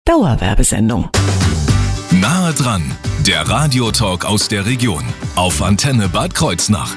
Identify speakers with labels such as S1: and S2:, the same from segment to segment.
S1: Dauerwerbesendung.
S2: Nahe dran, der Radiotalk aus der Region auf Antenne Bad Kreuznach.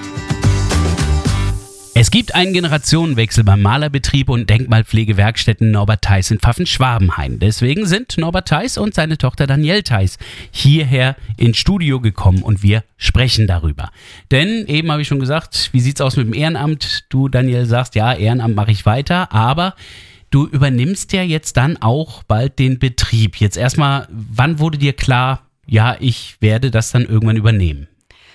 S3: Es gibt einen Generationenwechsel beim Malerbetrieb und Denkmalpflegewerkstätten Norbert Theis in Pfaffen-Schwabenhain. Deswegen sind Norbert Theis und seine Tochter Danielle Theis hierher ins Studio gekommen und wir sprechen darüber. Denn eben habe ich schon gesagt, wie sieht's aus mit dem Ehrenamt? Du, Danielle, sagst, ja, Ehrenamt mache ich weiter, aber du übernimmst ja jetzt dann auch bald den Betrieb. Jetzt erstmal, wann wurde dir klar, ja, ich werde das dann irgendwann übernehmen?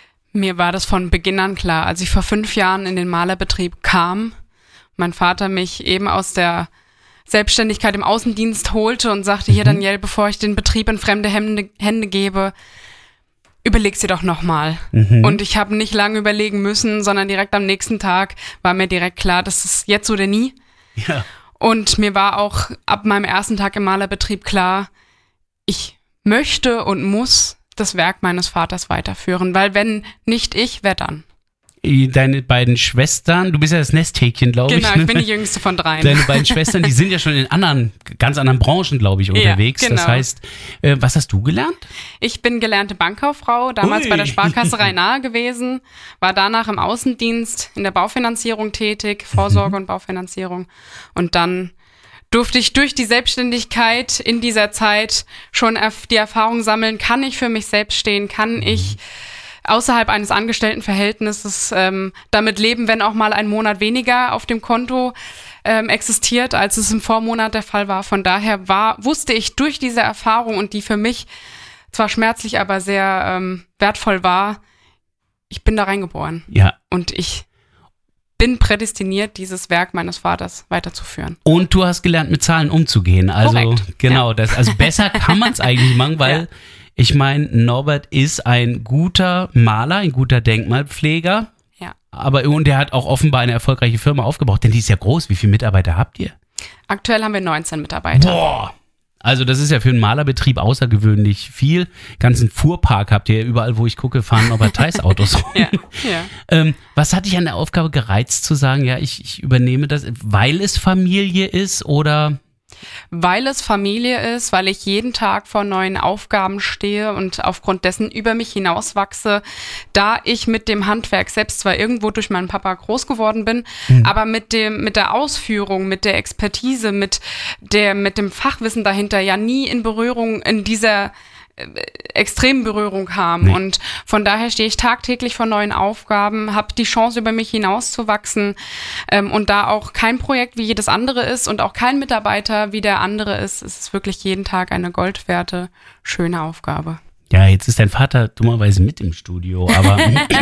S4: Mir war das von Beginn an klar, als ich vor 5 Jahren in den Malerbetrieb kam, mein Vater mich eben aus der Selbstständigkeit im Außendienst holte und sagte, hier Danielle, bevor ich den Betrieb in fremde Hände gebe, überleg dir doch nochmal. Und ich habe nicht lange überlegen müssen, sondern direkt am nächsten Tag war mir direkt klar, das ist jetzt oder nie.
S3: Ja.
S4: Und mir war auch ab meinem ersten Tag im Malerbetrieb klar, ich möchte und muss das Werk meines Vaters weiterführen, weil wenn nicht ich, wer dann?
S3: Deine beiden Schwestern, du bist ja das Nesthäkchen, glaube ich.
S4: Genau, ich bin die jüngste von 3.
S3: Deine beiden Schwestern, die sind ja schon in ganz anderen Branchen, glaube ich, unterwegs.
S4: Ja, genau.
S3: Das heißt, was hast du gelernt?
S4: Ich bin gelernte Bankkauffrau, damals bei der Sparkasse Rhein-Nahe gewesen, war danach im Außendienst in der Baufinanzierung tätig, Vorsorge und Baufinanzierung. Und dann durfte ich durch die Selbstständigkeit in dieser Zeit schon die Erfahrung sammeln, kann ich für mich selbst stehen, kann ich außerhalb eines Angestelltenverhältnisses damit leben, wenn auch mal ein Monat weniger auf dem Konto existiert, als es im Vormonat der Fall war. Von daher wusste ich durch diese Erfahrung und die für mich zwar schmerzlich, aber sehr wertvoll war, ich bin da reingeboren.
S3: Ja.
S4: Und ich bin prädestiniert, dieses Werk meines Vaters weiterzuführen.
S3: Und du hast gelernt, mit Zahlen umzugehen. Also
S4: korrekt.
S3: Genau, ja. Also besser kann man es eigentlich machen, weil ich meine, Norbert ist ein guter Maler, ein guter Denkmalpfleger.
S4: Ja.
S3: Und der hat auch offenbar eine erfolgreiche Firma aufgebaut, denn die ist ja groß. Wie viele Mitarbeiter habt ihr?
S4: Aktuell haben wir 19 Mitarbeiter.
S3: Boah! Also das ist ja für einen Malerbetrieb außergewöhnlich viel. Ganzen Fuhrpark habt ihr überall, wo ich gucke, fahren Norbert Theis Autos rum.
S4: Ja.
S3: Was hat dich an der Aufgabe gereizt zu sagen, ja, ich übernehme das, weil es Familie ist oder?
S4: Weil es Familie ist, weil ich jeden Tag vor neuen Aufgaben stehe und aufgrund dessen über mich hinauswachse, da ich mit dem Handwerk selbst zwar irgendwo durch meinen Papa groß geworden bin, aber mit der Ausführung, mit der Expertise, mit dem Fachwissen dahinter ja nie in dieser extremen Berührung kam. Nee. Und von daher stehe ich tagtäglich vor neuen Aufgaben, habe die Chance, über mich hinauszuwachsen und da auch kein Projekt wie jedes andere ist und auch kein Mitarbeiter wie der andere ist es wirklich jeden Tag eine goldwerte, schöne Aufgabe.
S3: Ja, jetzt ist dein Vater dummerweise mit im Studio, aber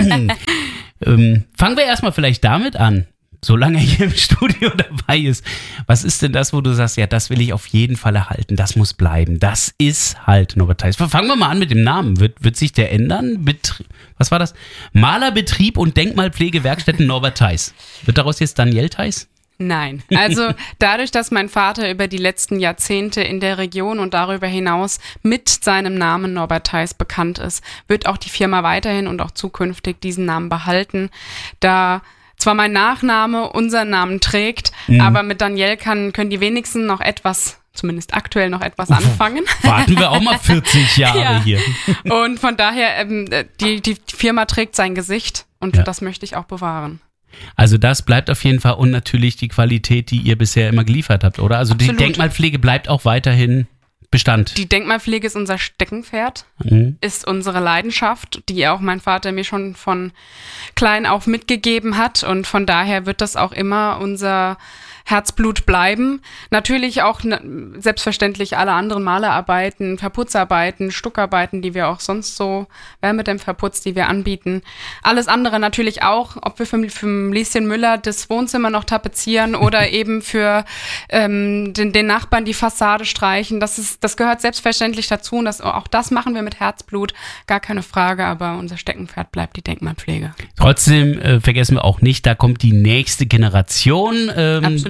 S3: fangen wir erstmal vielleicht damit an. Solange er hier im Studio dabei ist, was ist denn das, wo du sagst, ja, das will ich auf jeden Fall erhalten, das muss bleiben, das ist halt Norbert Theis. Fangen wir mal an mit dem Namen, wird sich der ändern? Was war das? Malerbetrieb und Denkmalpflegewerkstätten Norbert Theis. Wird daraus jetzt Danielle Theis?
S4: Nein, also dadurch, dass mein Vater über die letzten Jahrzehnte in der Region und darüber hinaus mit seinem Namen Norbert Theis bekannt ist, wird auch die Firma weiterhin und auch zukünftig diesen Namen behalten, da zwar mein Nachname unseren Namen trägt, aber mit Danielle können die wenigsten noch etwas, zumindest aktuell noch etwas anfangen.
S3: Warten wir auch mal 40 Jahre hier.
S4: Und von daher, die Firma trägt sein Gesicht und das möchte ich auch bewahren.
S3: Also das bleibt auf jeden Fall und natürlich die Qualität, die ihr bisher immer geliefert habt, oder? Also absolut. Die Denkmalpflege bleibt auch weiterhin Bestand.
S4: Die Denkmalpflege ist unser Steckenpferd, ist unsere Leidenschaft, die auch mein Vater mir schon von klein auf mitgegeben hat und von daher wird das auch immer unser Herzblut bleiben. Natürlich auch selbstverständlich alle anderen Malerarbeiten, Verputzarbeiten, Stuckarbeiten, die wir auch sonst so, Wärmedämmverputz, die wir anbieten. Alles andere natürlich auch, ob wir für Lieschen Müller das Wohnzimmer noch tapezieren oder eben für den Nachbarn die Fassade streichen. Das gehört selbstverständlich dazu und auch das machen wir mit Herzblut, gar keine Frage, aber unser Steckenpferd bleibt die Denkmalpflege.
S3: Trotzdem vergessen wir auch nicht, da kommt die nächste Generation.
S4: Absolut.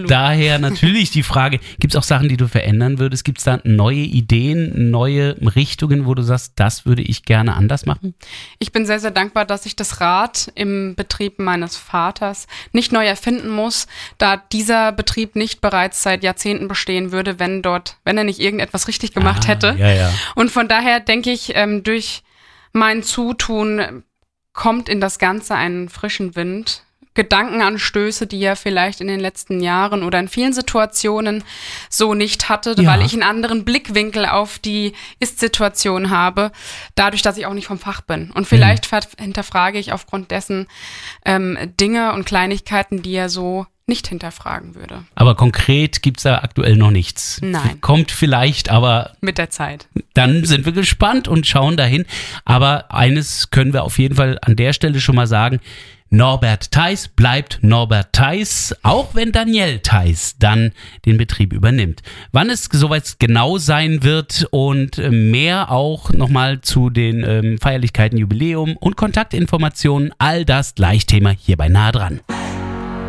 S4: Absolut.
S3: Daher natürlich die Frage, gibt es auch Sachen, die du verändern würdest? Gibt es da neue Ideen, neue Richtungen, wo du sagst, das würde ich gerne anders machen?
S4: Ich bin sehr, sehr dankbar, dass ich das Rad im Betrieb meines Vaters nicht neu erfinden muss, da dieser Betrieb nicht bereits seit Jahrzehnten bestehen würde, wenn er nicht irgendetwas richtig gemacht hätte.
S3: Ja.
S4: Und von daher denke ich, durch mein Zutun kommt in das Ganze einen frischen Wind. Gedankenanstöße, die er vielleicht in den letzten Jahren oder in vielen Situationen so nicht hatte, weil ich einen anderen Blickwinkel auf die Ist-Situation habe, dadurch, dass ich auch nicht vom Fach bin. Und vielleicht hinterfrage ich aufgrund dessen Dinge und Kleinigkeiten, die er so nicht hinterfragen würde.
S3: Aber konkret gibt es da aktuell noch nichts.
S4: Nein.
S3: Kommt vielleicht, aber
S4: mit der Zeit.
S3: Dann sind wir gespannt und schauen dahin. Aber eines können wir auf jeden Fall an der Stelle schon mal sagen: Norbert Theis bleibt Norbert Theis, auch wenn Danielle Theis dann den Betrieb übernimmt. Wann es soweit genau sein wird und mehr auch nochmal zu den Feierlichkeiten, Jubiläum und Kontaktinformationen, all das gleich Thema hier bei Nah dran.